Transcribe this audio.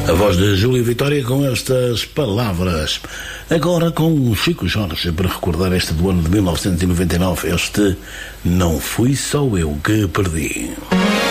A voz de Júlio Vitória com estas palavras. Agora com Chico Jorge, para recordar este do ano de 1999, este Não Fui Só Eu Que Perdi.